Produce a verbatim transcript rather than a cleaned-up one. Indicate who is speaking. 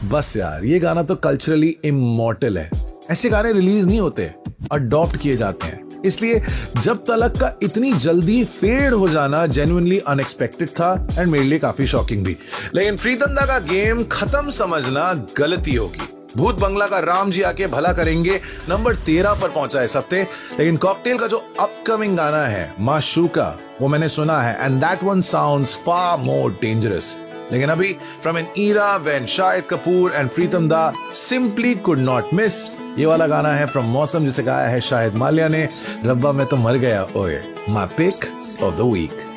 Speaker 1: बस यार, ये गाना तो कल्चरली इमॉर्टल है। ऐसे गाने रिलीज नहीं होते, अडॉप्ट किए जाते हैं। इसलिए जब तलक का इतनी जल्दी फेड हो जाना जेन्युइनली अनएक्सपेक्टेड था एंड मेरे लिए काफी शॉकिंग भी। लेकिन प्रीतम दा का गेम खत्म समझना गलती होगी। भूत बंगला का राम जी आके भला करेंगे नंबर तेरह पर पहुंचा इस हफ्ते। लेकिन कॉकटेल का जो अपकमिंग गाना है माशूका, वो मैंने सुना है and that one sounds far more dangerous. लेकिन अभी from N Ira when Shahid Kapoor and प्रीतम दा सिंपली कुड नॉट मिस, ये वाला गाना है फ्रॉम मौसम, जिसे गाया है शाहिद माल्या ने। रब्बा मैं तो मर गया ओए, my pick of the week.